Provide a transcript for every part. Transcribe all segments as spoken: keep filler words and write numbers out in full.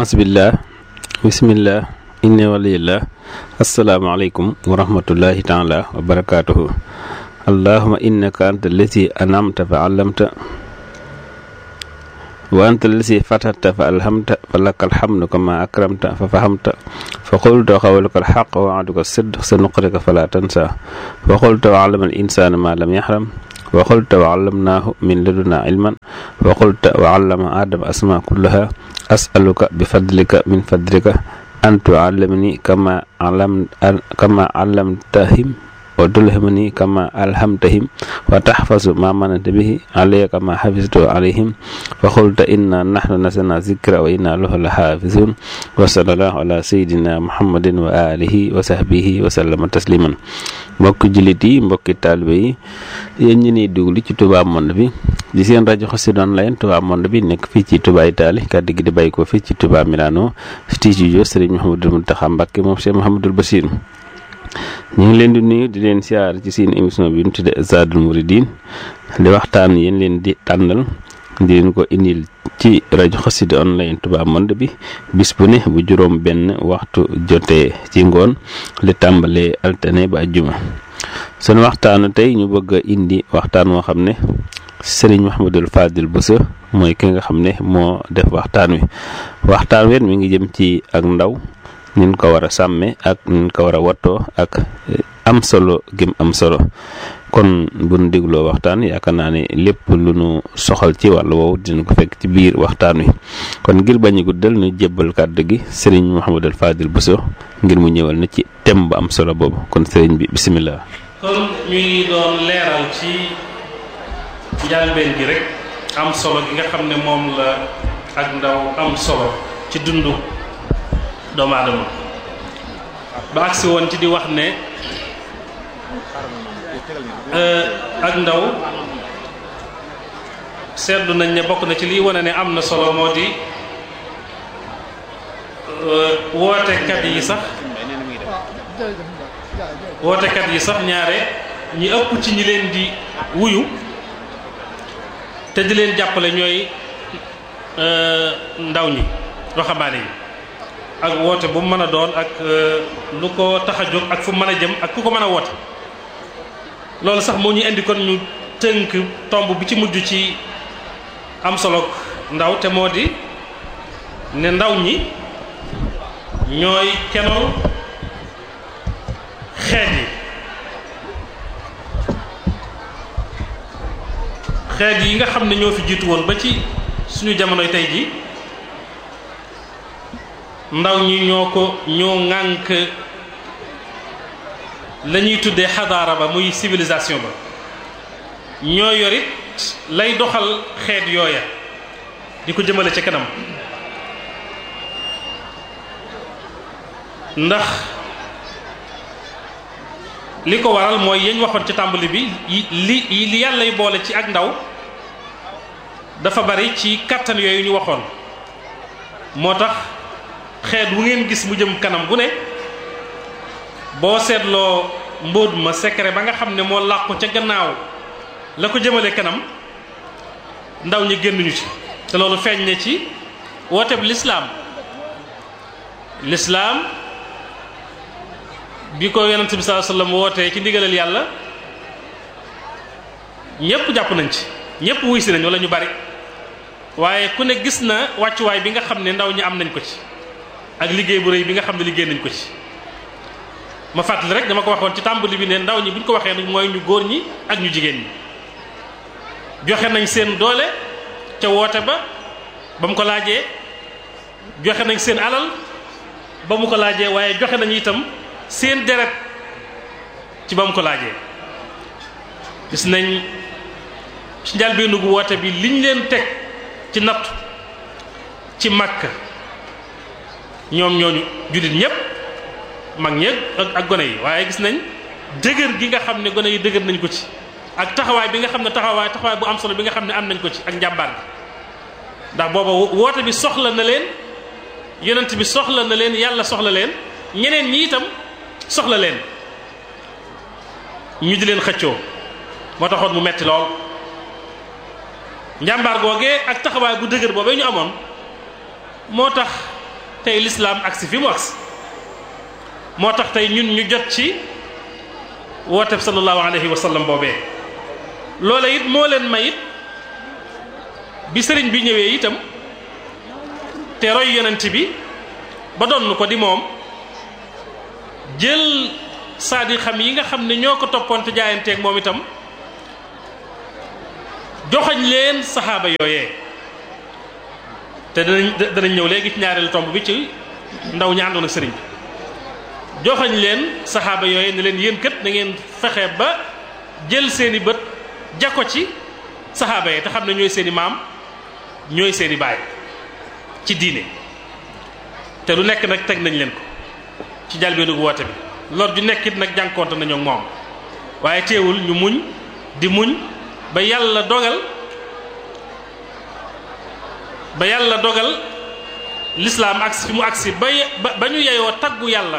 ahasbillah bismillah inna waliyillah asalaamaaleykum wa rahmatullahi taala wa barakatuhu allahuma innaka anta allati anamta fa allamta wa anta allati fatahta fa alhamta fa laka alhamdu kama akramta fa fahamta fa qulta qawluka alhaq wa wa'duka as-sidq sanuqrika fala tansa wa qulta wa 'allama al-insana ma lam yahram wa qulta wa 'allamnahu min ladunna ilman wa qulta wa 'allama adama asma kullaha as'aluka bi fadlika min fadlika an tu'allimani kama 'allam kama 'allamtahum wa tulhimani kama alhamtahum wa tahfazu ma mananta bihi alayya kama hafiztu alayhim wa qulta inna nahnu nazzalna dhikra wa inna lahu lahafizun wa sallallahu ala sayidina muhammadin wa alihi wa sahbihi wa sallama tasliman. mbokki jullit yi mbokki taalibe yi yéen ñi ni duglu ci Touba Monde bi di seen rajo Xassida Online Touba Monde bi nekk fii ci Touba Italie kàddu gi di bàyyi ko fii ci Touba Milano studio Serigne Mouhamadou Mountakha Mbacké moom Cheikh Mouhamadoul Bachir. ñu ngi leen di nuyu di leen siyaar ci seen émission bi ñu tudde Zadul Mouridine di waxtaan yéen leen di tànnal di leen ko indil ci rajo Xassida Online Touba Monde bi bis bu ne bu juróom benn waxtu jotee ci ngoon li tàmbalee altine ba ajjuma. sunu waxtaanu tey ñu bëgg a indi waxtaan moo xam ne Serigne Mouhamadou Fadil Bousso mooy ki nga xam ne moo def waxtaan wi waxtaan wi mi ngi jëm ci ak ndaw nin ko war a sàmme ak nin ko war a wattoo ak am solo gëm am solo. kon bu nu dégloo waxtaan yaakaar naa ne lépp lu nu soxal ci wàllu woowu dina ko fekk ci biir waxtaan wi kon ngir bañ a guddal ñu jébbal kàddu gi Serigne Mouhamadou Fadil Bousso ngir mu ñëwal na ci thème bu am solo boobu kon Serigne bi bisimilah. kon ñu ngi doon leeral ci njàlbeen gi rek am solo gi nga xam ne moom la ak ndaw am solo ci dundu doomu aadama ba agsi woon ci di wax ne ak ndaw seetlu nañ ne bokk na ci liy wane ne am na solo moo di wootekat yi sax wootekat yi sax ñaare ñi ëpp ci ñi leen di wuyu te di leen jàppale ñooy ndaw ñi waxambaane yi ak woote bu mu mën a doon ak lu ko tax a jóg ak fu mën a jëm ak ku ko mën a woote. loolu sax moo ñu indi kon ñu tënk tomb bi ci mujj ci am solo ndaw te moo di ne ndaw ñi ñooy kenoon xeet yi xeet yi nga xam ne ñoo fi jiitu woon ba ci suñu jamonoy tey ji ndaw ñi ñoo ko ñoo ŋànk la ñuy tuddee xadaara ba muy civilisation ba ñoo yorit lay doxal xeet yooya di ko jëmale ca kanam ndax li ko waral mooy yañ waxoon ci tàmbali bi li li yàllay boole ci ak ndaw dafa bari ci kàttan yooyu ñu waxoon moo tax xeet wu ngeen gis mu jëm kanam bu ne boo seetloo mbóot ma secret ba nga xam ne moo làqu ca gannaaw la ko jëmale kanam ndaw ñi génnuñu ci te loolu feeñ ne ci woote bi lislaam lislaam bi ko yonent bi sallallahu alayhi wasallam wootee ci ndigalal yàlla ñépp jàpp nañ ci ñépp wuy si nañ wala ñu bari waaye ku ne gis na wàccuwaay bi nga xam ne ndaw ñi am nañ ko ci ak liggéey bu rëy bi nga xam ne liggéey nañ ko ci. ma fàttali rek dama ko waxoon ci tàmbali bi ne ndaw ñi bu ñu ko waxee nag mooy ñu góor ñi ak ñu jigéen ñi joxe nañ seen doole ca woote ba ba mu ko laajee joxe nañ seen alal ba mu ko laajee waaye joxe nañ itam seen deret ci ba mu ko laajee gis nañ ci njëlbéenu gu woote bi liñ leen teg ci natt ci Makka ñoom ñooñu jullit ñépp mag ñeeg ak ak gone yi waaye gis nañ dëgër gi nga xam ne gone yi dëgër nañ ko ci ak taxawaay bi nga xam ne taxawaay taxawaay bu am solo bi nga xam ne am nañ ko ci ak njàmbaar bi ndax booba woote bi soxla na leen yonent bi soxla na leen yàlla soxla leen ñeneen ñi itam soxla leen ñu di leen xëccoo moo taxoon mu metti lool njàmbaar googee ak taxawaay bu dëgër boobee ñu amoon moo tax tey lislaam agsi fi mu agsi moo tax tey ñun ñu jot ci wooteb sallallahu alayhi wa sallam boobee loola it moo leen may it bi sëriñ bi ñëwee itam te roy yonent bi ba doon ko di moom jël saadi xam yi nga xam ne ñoo ko toppoon te jaayanteeg moom itam joxañ leen saxaaba yooyee te danañ danañ ñëw léegi ci ñaareelu tomb bi ci ndaw ñi àndoon ak sëriñ bi joxañ leen saxaaba yooyee ne leen yéen kët na ngeen fexe ba jël seeni bët jako ci saxaaba yi te xam ne ñooy seeni maam ñooy seeni baay ci diine te lu nekk nag teg nañ leen ko ci jalbeenu woote bi lor ju nekkit nag jànkoonte nañoo moom waaye teewul ñu muñ di muñ ba yàlla dogal ba yàlla dogal lislaam agsi fi mu agsi ba ba ñu yeyoo taggu yàlla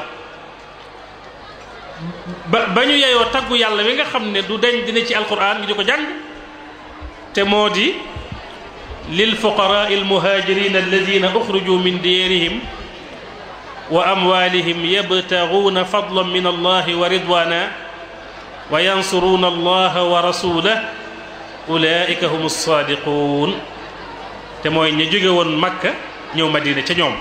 ba ba ñu yeyoo taggu yàlla wi nga xam ne du deñ dina ci alquran ñu di ko jàng te moo di lil fuqaraa al muhaajiriin alladina uxrijuu min diyarihim wa amwalihim yabtaguuna fadlan min allahi wa ridwana wa yansuruuna allaha wa rasulahu ulaika hum alsaadiquun te mooy ña jóge woon Makka ñëw Madina ca ñoom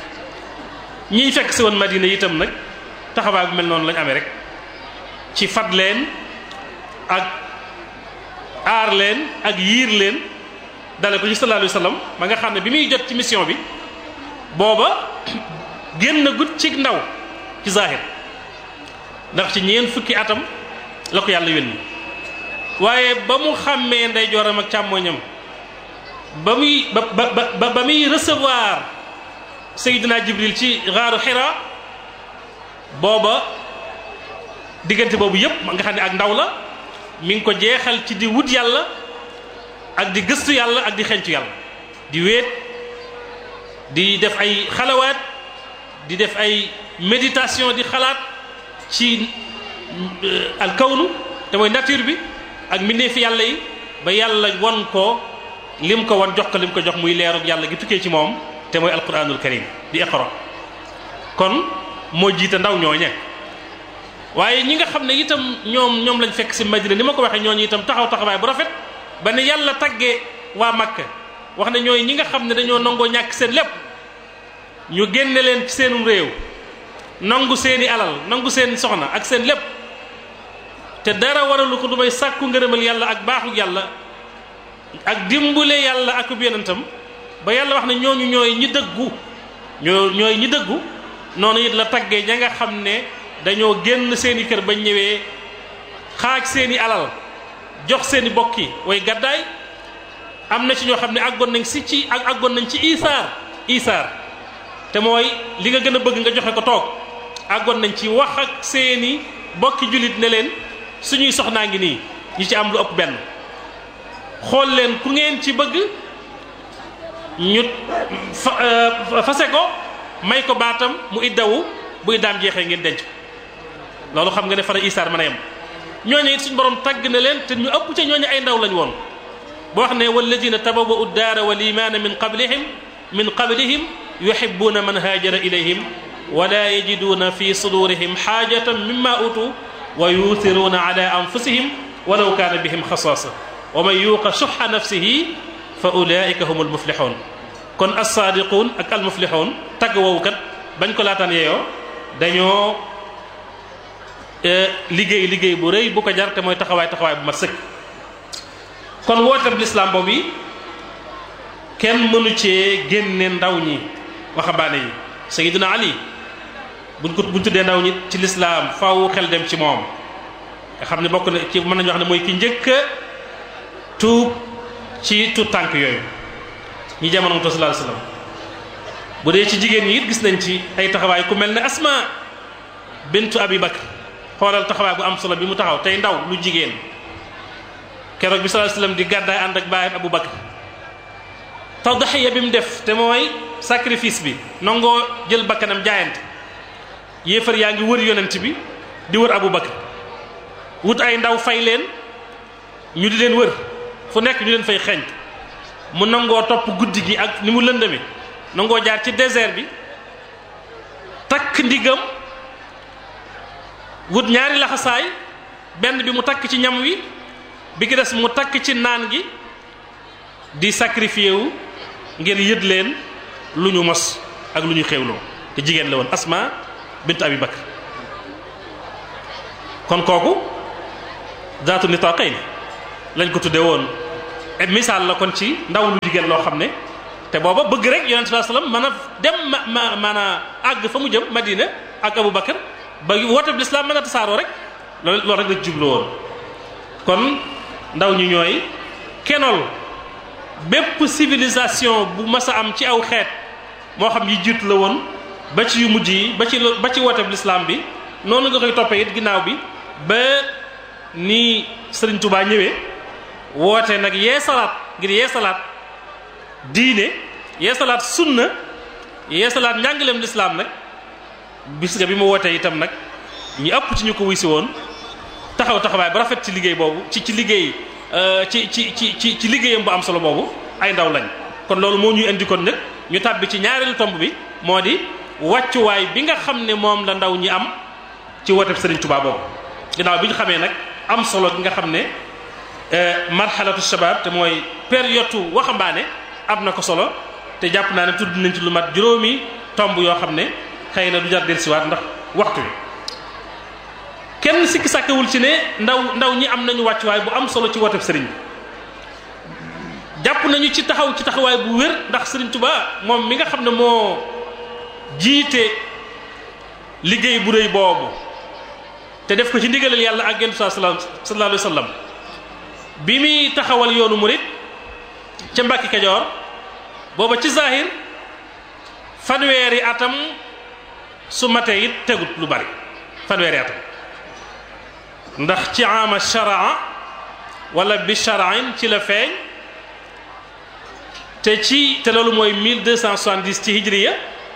ñiy fekk si woon Madina itam nag taxawaay bu mel noonu lañ amee rek ci fat leen ak aar leen ak yiir leen dale ko ci sallallahu alayhi wa sallam ba nga xam ne bi muy jot ci mission bi booba génn gut ci ndaw ci zahir ndax ci ñeent fukki atam la ko yàlla yónni waaye ba mu xàmmee ndeyjooram ak càmmoñam ba muy ba ba ba muy recevoir Seydina Jibril ci xaaru Hira booba diggante boobu yépp nga xam ne ak ndaw la mi ngi ko jeexal ci di wut yàlla ak di gëstu yàlla ak di xencu yàlla di wéet di def ay xalawaat di def ay méditation di xalaat ci alkawnu te mooy nature bi ak mbindeefi yàlla yi ba yàlla won ko lim ko won jox ko lim ko jox muy leerug yàlla gi tukkee ci moom te mooy alquranul karim di iqra kon moo jiite ndaw ñooñe waaye ñi nga xam ne itam ñoom ñoom lañ fekk si Madina ni ma ko waxee ñooñu itam taxaw taxawaay bu rafet ba ne yàlla taggee waa Makka wax ne ñooy ñi nga xam ne dañoo nangoo ñàkk seen lépp ñu génne leen ci seenum réew nangu seeni alal nangu seen soxna ak seen lépp te dara waralu ko du may sàkku ngërëmal yàlla ak baaxu yàlla ak dimbule yàlla ak yonentam ba yàlla wax ne ñooñu ñooy ñi dëggu ñoo ñooy ñi dëggu noonu it la taggee ña nga xam ne dañoo génn seeni kër bañ ñëwee xaaj seeni alal jox seeni bokki way gàddaay am na ci ñoo xam ne àggoon nañ si ci ak àggoon nañ ci isaar isaar te mooy li nga gën a bëgg nga joxe ko toog àggoon nañ ci wax ak seeni bokki jullit ne leen suñuy soxnaa ngi nii ñi ci am lu ëpp benn xool leen ku ngeen ci bëgg ñu fa fase ko may ko baatam mu iddawu bu iddaam jeexee ngeen denc loolu xam nga ne fara isaar mën a yem ñooñu it suñu borom tàgg na leen te ñu ëpp ca ñooñu ay ndaw lañ woon boo wax ne walladina tabawwa'u daara wal imaana min qablihim min qablihim yuhibbuuna man haajara ilayhim wala yajiduuna fi sudurihim xaajatan mimma utu wa yuuthiruuna ala anfusihim walaw kaana bihim xasaasa wa man yuuqa suxa nafsihi fa ulaika humul muflixuun kon alsaadiquun ak almuflixuun tagg woowu kat bañ ko laataan yeeyoo dañoo liggéey liggéey bu rëy bu ko jar te mooy taxawaay taxawaay bu mat sëkk kon wooteeb lislaam boobu yi kenn mënu cee génne ndaw ñi waxambaane yi Sayyidina Ali buñ ko buñ tuddee ndaw ñi ci lislaam faw xel dem ci moom nga xam ne bokk na ci mën nañu wax ne mooy ki njëkk a tuub ci tuut tànk yooyu ñi jamono sallallahu alayhi wasallam bu dee ci jigéen ñi it gis nañ ci ay taxawaay ku mel ne Asma bintu Abi Bakr xoolal taxawaay bu am solo bi mu taxaw tey ndaw lu jigéen keroog bi sallallahu alayhi wasallam di gàddaay ànd ak baayam Abu Bakr tawdaxiya bi mu def te mooy sacrifice bi nangoo jël bakkanam jaayante yéefar yaa ngi wër yonent bi di wër Abu Bakr wut ay ndaw fay leen ñu di leen wër fu nekk ñu leen fay xeeñ mu nangoo topp guddi gi ak ni mu lëndame nangoo jaar ci désert bi takk ndigam wut ñaari laxasaay benn bi mu takk ci ñam wi bi ki des mu takk ci naan gi di sacrifié wu ngir yët leen lu ñu mos ak lu ñu xewloo te jigéen la woon Asma bint Abi Bakr kon kooku zaatu nitaqayn lañ ko tudde woon et misaal la kon ci ndaw lu jigéen loo xam ne te booba bëgg rek yonent sallallahu alayhi wasallam mën a dem ma ma maanaa àgg fa mu jëm Madina ak Abu Bakr ba woote bi lislaam mën a tasaaroo rek loolu loolu rek la jublu woon kon ndaw ñu ñooy kenol bépp civilisation bu mas a am ci aw xeet moo xam yi jiitu la woon ba ci yu mujj yi ba ci ba ci woote bi lislaam bi noonu nga koy toppee it ginnaaw bi ba ni Sëriñ Tuubaa ñëwee woote nag yee salaat ngir yee salaat diine yee salaat sunna yee salaat njàngaleem lislaam nag bis nga bi mu wootee itam nag ñi ëpp ci ñu ko wuy si woon taxaw taxawaay ba rafet ci liggéey boobu ci ci liggéey ci ci ci ci ci liggéeyam bu am solo boobu ay ndaw lañ kon loolu moo ñuy indi kon nag ñu tàbbi ci ñaareelu tomb bi moo di wàccuwaay bi nga xam ne moom la ndaw ñi am ci wooteb Sëriñ Tuubaa boobu ginnaaw bi ñu xamee nag am solo gi nga xam ne marxalatu shabab te mooy période waxambaane am na ko solo te jàpp naa ne tudd nañ ci lu mat juróomi tomb yoo xam ne xëy na du jar dellusiwaat ndax waxtu wi kenn sikki sàkkewul ci ne ndaw ndaw ñi am nañu wàccuwaay bu am solo ci wooteb sëriñ bi jàpp nañu ci taxaw ci taxawaay bu wér ndax Sëriñ Tuubaa moom mi nga xam ne moo jiite liggéey bu rëy boobu te def ko ci ndigalal yàlla ak yonent sallallahu alayhi wa sallam bi muy taxawal yoonu murit ca Mbàkke Kajoor booba ci zahir fanweeri atam su matee it tegut lu bari fanweeri atam ndax ci ama sharaa wala bi sharain ci la feeñ te ci te loolu mooy mille deux cent soixante-dix ci hijriya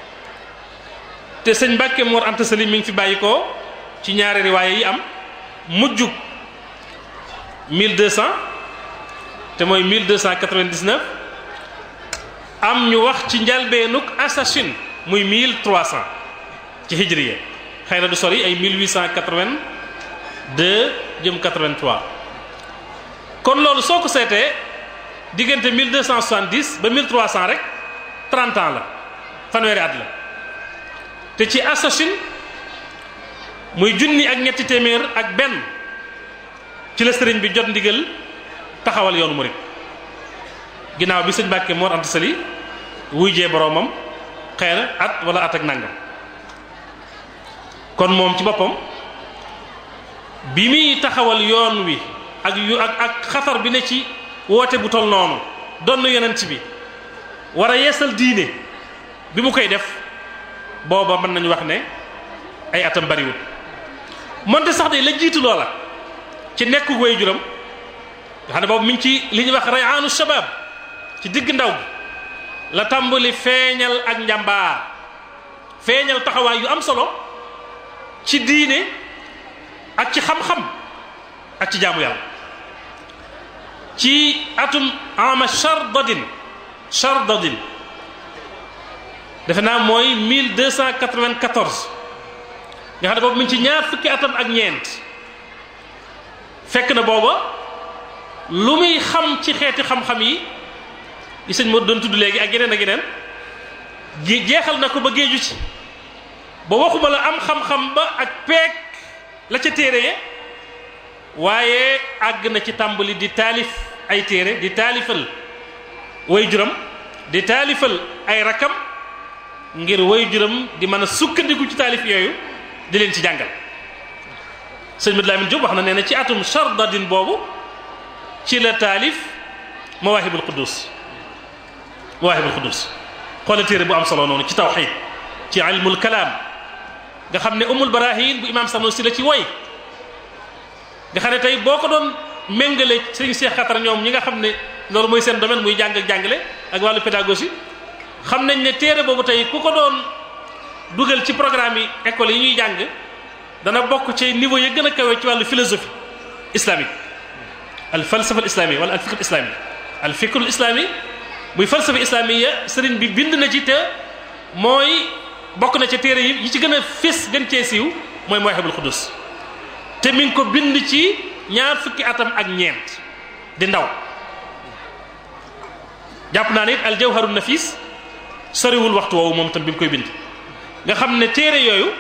te sëñ Mbàkke Mor Anta Sali mi ngi fi bàyyi ko ci ñaari riwaaye yi am mujjug mille deux cents te mooy mille deux cent quatre-vingt-dix-neuf am ñu wax ci njalbeenuk assasine muy mille trois cents ci hijriya xëy na du sori ay mille huit cent quatre-vingt-deux jëm quatre-vingt-trois kon loolu soo ko seetee diggante mille deux cent soixante-dix ba mille trois cents rek trente ans la fanweeri at la te ci assasine muy junni ak ñetti téeméer ak benn ci la sëriñ bi jot ndigal taxawal yoonu murit ginnaaw bi sëñ Mbàkke Mor Anta Sali wuy jee boroomam xëy na at wala at ak nangam kon moom ci boppam bi muy taxawal yoon wi ak yu ak ak xatar bi ne ci woote bu tol noonu doon na yonent bi war a yeesal diine bi mu koy def booba mën nañu wax ne ay atam bariwul moonte sax de la jiitu loola ci nekku way juram nga xam ne boobu mi ngi ci li ñuy wax rayaanu shabab ci digg ndaw bi la tàmbali feeñal ak njàmbaar feeñal taxawaay yu am solo ci diine ak ci xam-xam ak ci jaamu yàlla ci atum ama chardadin chardadin defe naa mooy mille deux cent quatre-vingt-quatorze nga xam ne boobu mu ngi ci ñaar fukki atam ak ñeent fekk na booba lu muy xam ci xeeti xam-xam yi yi sëñ moo doon tudd léegi ak yeneen ak yeneen jeexal na ko ba géeju ci ba waxuma la am xam-xam ba ak peek la ca téere ya waaye àgg na ci tàmbali di taalif ay téere di taalifal way juram di taalifal ay rakam ngir way juram di mën a sukkandiku ci taalif yooyu di leen ci jàngal sëñ Mad Lamin Jóob wax na nee na ci atum chardadin boobu ci la taalif mawaahibul quddus mawaahibul quddus xoola téere bu am solo noonu ci tawxiid ci ilmul kalaam nga xam ne umul barahin bu imaam Sanusi la ci woy nga xam ne tey boo ko doon méngale sëñ Cheikh Xatar ñoom ñi nga xam ne loolu mooy seen domaine muy jàng ak jàngale ak wàllu pédagogie xam nañ ne téere boobu tey ku ko doon dugal ci programme yi école yi ñuy jàng dana bokk ci niveau yi gën a kawe ci wàllu philosophie islamique al falsafa al islami wala al fikr al islami al fikr al islami muy falsafa islamiya sëriñ bi bind na ci te mooy bokk na ca téere yi yi ci gën a fés gën cee siiw mooy Mawahibul Quddus te mi ngi ko bind ci ñaar fukki atam ak ñeent di ndaw jàpp naa ne it al jawharun nafis soriwul waxtu woowu moom tam bi mu koy bind nga xam ne téere yooyu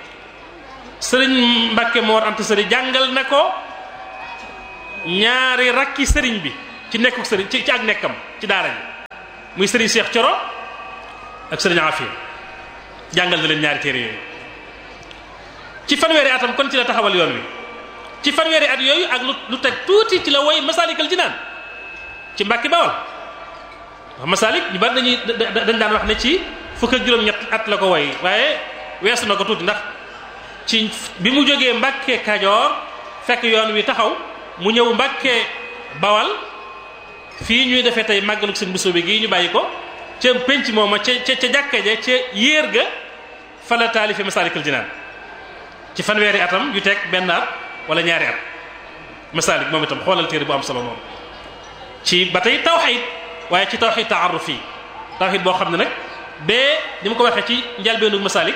sëriñ Mbàkke Mor Anta Sali jàngal na ko ñaari rakki sëriñ bi ci nekkuk sëriñ ci ci ak nekkam ci daara ji muy sëriñ Cheikh Coro ak sëriñ Afia jàngal na leen ñaari téere yooyu ci fanweeri atam kon ci la taxawal yoon wi ci fanweeri at yooyu ak lu lu teg tuuti ci la woy Masaalikal Jinaan ci Mbàkke Bawal wax Masaalik ñu bari dañuy dañ daan wax ne ci fukk ak juróom-ñett at la ko woy waaye weesu na ko tuuti ndax ci bi mu jógee Mbàkke Kajoor fekk yoon wi taxaw mu ñëw Mbàkke Bawal fii ñuy defee tey màggalu seen Bousso bi gii ñu bàyyi ko ca penc mooma ca ca ca jàkka ja ca yéer ga fa la taalife Masaalikal Jinaan ci fanweeri atam yu teg benn at wala ñaari at Masaalik moom itam xoolal téere bu am solo moom ci ba tey tawxiid waaye ci tawxiid taaruf yi tawxiid boo xam ne nag bee ni ma ko waxee ci njalbeenu Masaalik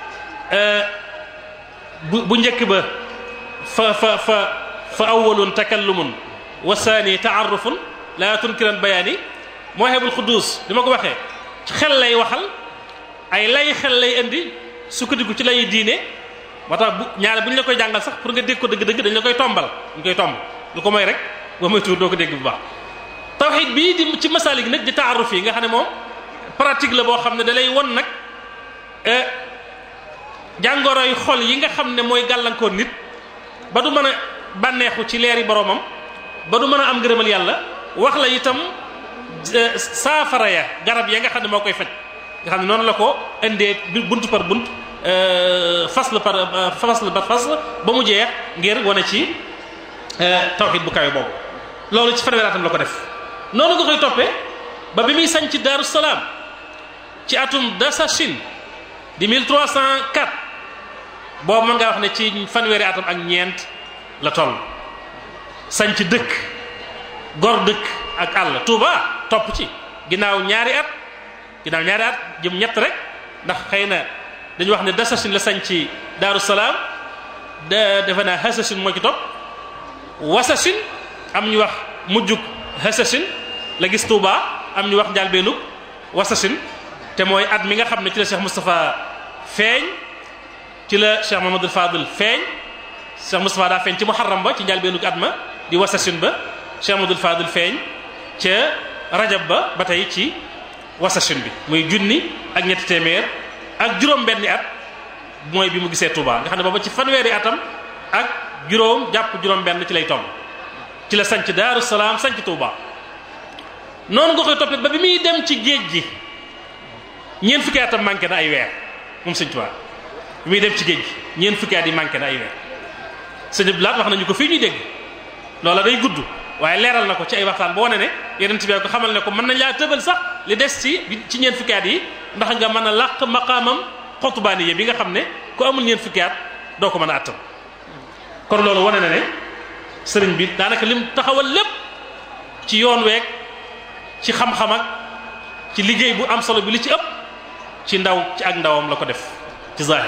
bu bu njëkk ba fa fa fa fa awwalun takallumun wa saani taarufun laa tunkiran bayaani Mawahibul Quddus ni ma ko waxee ci xel lay waxal ay lay xel lay indi sukkandiku ci lay diine moo tax bu ñaare bu ñu la koy jàngal sax pour nga dégg ko dëgg-dëgg dañ la koy tombal ñu koy tomb lu ko mooy rek ba mooy tuur doo ko dégg bu baax tawxiid bii di ci Masaalik nag di taaruf yi nga xam ne moom pratique la boo xam ne da lay won nag jàngoroy xol yi nga xam ne mooy gàllankoor nit ba du mën a bànneexu ci leeri boromam ba du mën a am ngërëmal yàlla wax la itam saafara ya garab ya nga xam ne moo koy faj nga xam ne noonu la ko indee bunt par bunt fasl par fasl par fasl ba mu jeex ngir wane ci tawxiid bu kawe boobu loolu ci fanweeraatam la ko def noonu nga koy toppee ba bi muy sañ ci Daaru Salaam ci atum Dasachin di mille trois cent quatre boobu mën ngaa wax ne ci fanweeri atam ak ñeent la toll sañ ci dëkk gor dëkk ak àll Touba topp ci ginnaaw ñaari at ginnaaw ñaari at jëm ñett rek ndax xëy na dañu wax ne Dasachin la sañ ci Daaru Salaam de defe naa Hasachin moo ci topp Wasachin am ñu wax mujjug Hasachin la gis Touba am ñu wax njàlbeenug Wasachin te mooy at mi nga xam ne ci la Cheikh Moustapha feeñ ci la Cheikh Mamadou Fadil feeñ Cheikh Moustapha daa feeñ ci Muharram ba ci njàlbeenug at ma di Wasachin ba Cheikh Mamadou Fadil feeñ ca Rajab ba ba tey ci Wasachin bi muy junni ak ñetti téeméer ak juróom benni at mooy bi mu gisee Touba nga xam ne booba ci fanweeri atam ak juróom jàpp juróom benn ci lay tomb ci la sanc Daaru Salaam sanc Touba noonu nga koy toppee ba bi muy dem ci géej gi ñeent fukki atam manqué na ay weer moom sëñ Touba bi muy dem ci géej gi ñeent fukki at yi manqué na ay weer sëñ Blaat wax nañu ko fii ñuy dégg loola day gudd waaye leeral na ko ci ay waxtaan boo wane ne yeneen bi ko xamal ne ko mën nañ laa tëbal sax li des ci ci ñeent fukki at yi ndax nga mën a làq maqaamam xutbaaniya bi nga xam ne ku amul ñeent fukki at doo ko mën a attam kon loolu wane na ne sëriñ bi daanaka lim taxawal lépp ci yoon week ci xam-xam ak ci liggéey bu am solo bi li ci ëpp ci ndaw ci ak ndawam la ko def ci zahir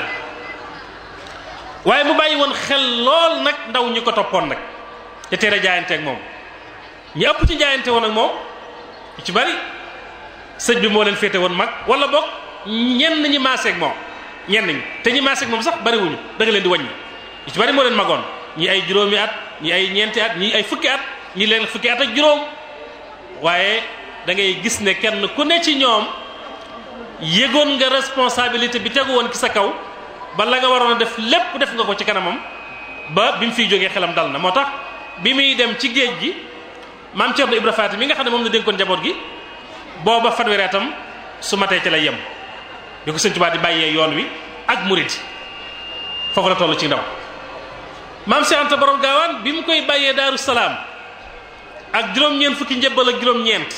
waaye mu bàyyi woon xel lool nag ndaw ñi ko toppoon nag te teel a jaayante ak moom ñi ëpp ci jaayante woon ak moom ci bari sëñ bi moo leen féete woon mag wala boog ñenn ñi maasee ak moom ñenn ñi te ñi maasee ak moom sax bariwuñu da nga leen di wàññi ci bari moo leen magoon ñi ay juróomi at ñi ay ñeenti at ñi ay fukki at ñi leen fukki at ak juróom waaye da ngay gis ne kenn ku ne ci ñoom yëgoon nga responsabilité bi tegu woon ci sa kaw ba la nga waroon a def lépp def nga ko ci kanamam ba bi mu fiy jógee xelam dal na moo tax bi muy dem ci géej gi maam Cerno Ibra Faati mi nga xam ne moom la dénkoon njaboot gi booba fanweeri atam su matee ci lay yem bi ko Sëñ Tuubaa di bàyyee yoon wi ak murid foofu la toll ci ndaw maam Cheikh Anta Borom Gaawaan bi mu koy bàyyee Daaru Salaam ak juróom-ñeent fukki njëbbal ak juróom-ñeent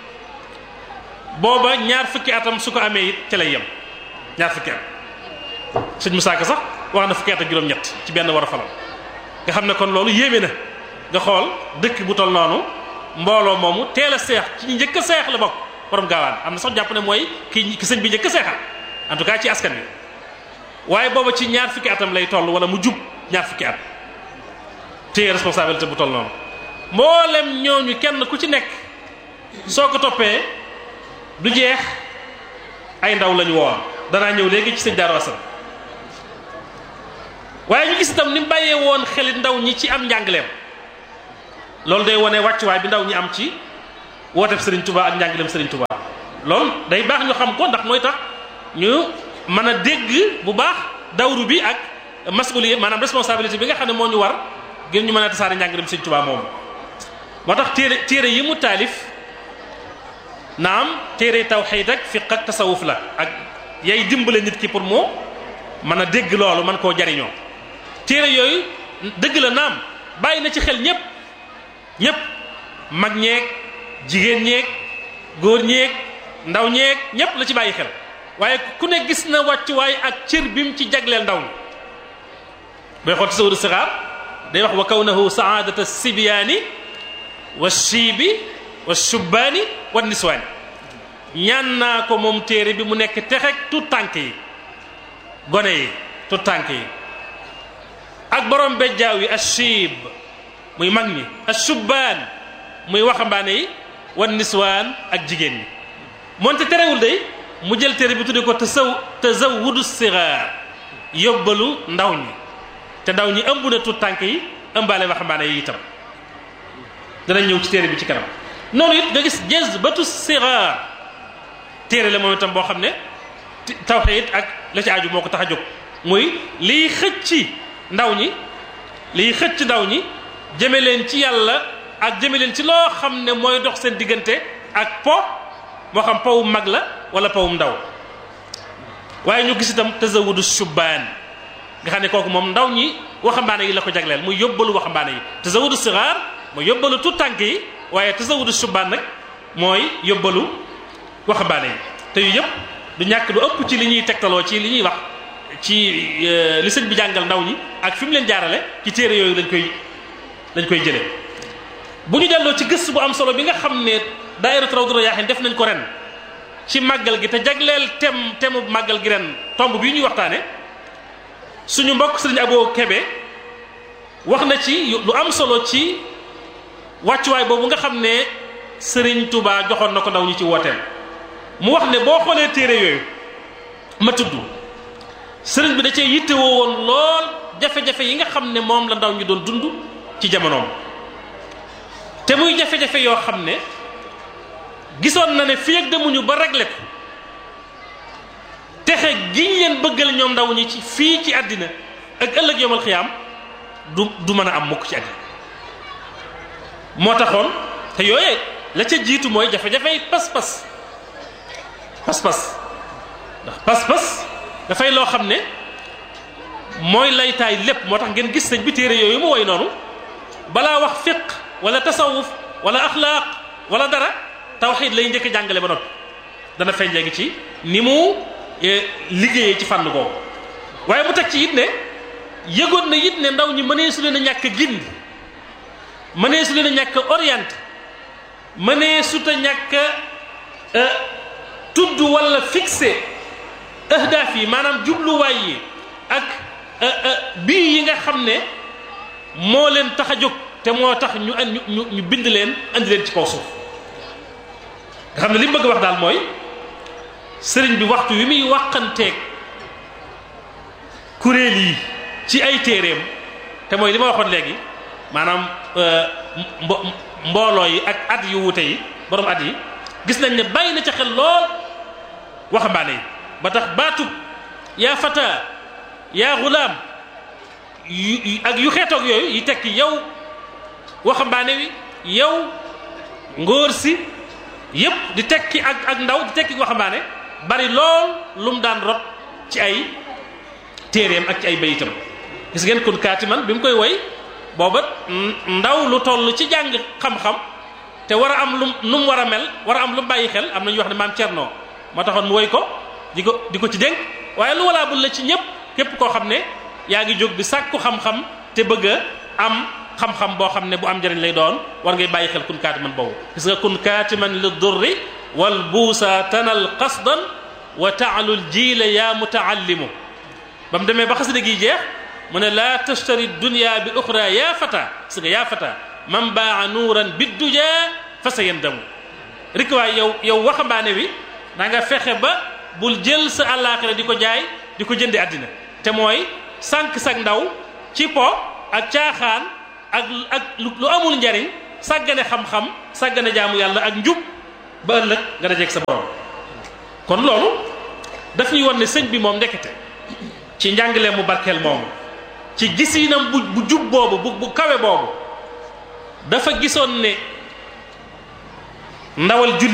booba ñaar fukki atam su ko amee it ci lay yem ñaar fukki at sëñ Musaa Ka sax wax na fukki at ak juróom-ñett ci benn war a falam nga xam ne kon loolu yéeme na nga xool dëkk bu toll noonu mbooloo moomu teel a seex ci njëkk a seex la bokk Borom Gaawaan am na sax jàpp ne mooy ki ki sëñ bi njëkk a seexal en tout cas ci askan wi waaye booba ci ñaar fukki atam lay toll wala mu jub ñaar fukki at téye responsabilité bu toll noonu mboolem ñooñu kenn ku ci nekk soo ko toppee du jeex ay ndaw lañu woon danaa ñëw léegi ci sëñ Daaru Asan waaye ñu gis itam ni mu bàyyee woon xelit ndaw ñi ci am njàngaleem loolu day wone wàccuwaay bi ndaw ñi am ci wooteeb Serigne Touba ak njàngaleem Serigne Touba loolu day baax ñu xam ko ndax mooy tax ñu mën a dégg bu baax dawru bi ak masuliya maanaam responsabilité bi nga xam ne moo ñu war ngir ñu mën a tasaare njàngaleem Serigne Touba moom moo tax téere téere yi mu taalif naam téere tawxiid ak fiq ak tasawuf la ak yay dimbale nit ki pour mu mën a dégg loolu mën koo jariñoo téere yooyu dëgg la naam bàyyi na ci xel ñépp ñépp mag ñeeg jigéen ñeeg góor ñeeg ndaw ñeeg ñépp la ci bàyyi xel waaye ku ne gis na wàccuwaay ak cër bi mu ci jagleel ndaw ñi booy xool tasawudu sixaar day wax wa kawnahu saadata sibyaani wa shiibi wa shubbaani wa niswaani ñaan naa ko moom téere bi mu nekk texeg tout tànk yi gone yi tout tànk yi ak borom bejjaaw yi ashiib muy mag ñi ashubbaan muy waxambaane yi wa niswaan ak jigéen ñi moonte terewul day mu jël téere bi tudde ko tasaw tazawudu sigaar yóbbalu ndaw ñi te ndaw ñi ëmb na tout tànk yi ëmbaale waxambaane yi itam danañ ñëw ci téere bi ci kanam noonu it nga gis jazbatu sigaar téere la moom itam boo xam ne tawxiid ak la ci aju moo ko tax a jóg muy liy xëcc ndaw ñi liy xëcc ndaw ñi jëme leen ci yàlla ak jëme leen ci loo xam ne mooy dox seen diggante ak po moo xam powum mag la wala powum ndaw waaye ñu gis itam tazawudu shubbaan nga xam ne kooku moom ndaw ñi waxambaane yi la ko jagleel muy yóbbalu waxambaane yi tazawudu sigaar mooy yóbbalu tout tànk yi waaye tazawudu shubbaan nag mooy yóbbalu waxambaane yi te yu yëpp du ñàkk lu ëpp ci li ñuy tegtaloo ci li ñuy wax ci li sëñ bi jàngal ndaw ñi ak fi mu leen jaarale ci téere yooyu lañ koy lañ koy jëlee bu ñu delloo ci gëstu bu am solo bi nga xam ne daayiratu Rawdu Rayaahiin def nañ ko ren ci màggal gi te jagleel tem temu màggal gi ren tomb bii ñuy waxtaane suñu mbokk sëriñ Abo Kebe wax na ci lu am solo ci wàccuwaay boobu nga xam ne sëriñ Touba joxoon na ko ndaw ñi ci wooteem mu wax ne boo xoolee téere yooyu ma tudd sëriñ bi da cee yittewoo woon lool jafe-jafe yi nga xam ne moom la ndaw ñi doon dund ci jamonoom te muy jafe-jafe yoo xam ne gisoon na ne fii ak demuñu ba réglé ko texe giñ leen bëggal ñoom ndaw ñi ci fii ci àddina ak ëllëg yawmal xiyaam du du mën a am mukk ci àddina moo taxoon te yooyee la ca jiitu mooy jafe-jafe yi pas-pas pas-pas ndax pas-pas dafay loo xam ne mooy laytaay lépp moo tax ngeen gis sëñ bi téere yooyu mu woy noonu balaa wax fiq wala tasawuf wala axlaaq wala dara tawxiid lay njëkk jàngale ba noppi dana feeñ léegi ci ni mu liggéeyee ci fànn boobu waaye mu teg ci it ne yëgoon na it ne ndaw ñi mënee su leen a ñàkk gindi mënee su leen a ñàkk orienté mënee su ta ñàkk tudd wala fixé ahdaaf yi maanaam jubluwaay yi ak bii yi nga xam ne moo leen tax a jóg te moo tax ñu ñu ñu bind leen andi leen ci kaw suuf nga xam ne li mu bëgg wax daal mooy sëriñ bi waxtu wi muy wàqanteeg kuréel yi ci ay téeréem te mooy li ma waxoon léegi maanaam mbo mbooloo yi ak at yu wute yi borom at yi gis nañ ne bàyyi na ca xel lool waxambaane yi ba tax baatub yaa fata yaa xulaam yu ak yu xeetoog yooyu yi tekki yow waxambaane wi yow ngóor si yépp di tekki ak ak ndaw di tekki waxambaane bari lool lu mu daan rot ci ay téeréem ak ci ay bayitam gis ngeen kun kaatiman bi mu koy woy booba ndaw lu toll ci jàng xam-xam te war a am lu nu mu war a mel war a am lu mu bàyyi xel am na ñu wax ne maam Cerno moo taxoon mu woy ko di ko di ko ci dénk waaye lu walaa bul la ci ñëpp képp koo xam ne yaa ngi jóg di sàkku xam-xam te bëgg a am xam-xam boo xam ne bu am njëriñ lay doon war ngay bàyyi xel kun kaatiman boobu gis nga kun kaatiman li durri wal buusa tanal qasdan wa taalul jiila yaa mutaallimu ba mu demee ba xasida gi jeex mu ne laa tashtari dunya bi uxra yaa fata si nga yaa fata man baa nuuran bidduja fa sa yandamu rek waay yow yow waxambaane wi da nga fexe ba bul jël sa àllaaxira di ko jaay di ko jënde àddina te mooy sànq sag ndaw ci po ak caaxaan ak ak lu amul njariñ sàggane xam-xam sàggane jaamu yàlla ak njub ba ëllëg nga dajeeg sa borom. kon loolu daf ñuy won ne sëñ bi moom ndekete ci njàngale mu barkeel moomu ci gisinam bu bu jub boobu bu bu kawe boobu dafa gisoon ne ndawal julli